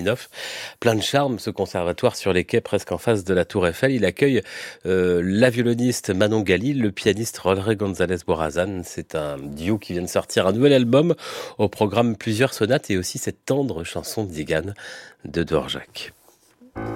Rakhmaninov. Plein de charme, ce conservatoire sur les quais, presque en face de la Tour Eiffel. Il accueille la violoniste Manon Gali, le pianiste Rodrigo González Borrazán. C'est un duo qui vient de sortir un nouvel album. Au programme plusieurs sonates et aussi cette tendre chanson d'Igan de Dvorak.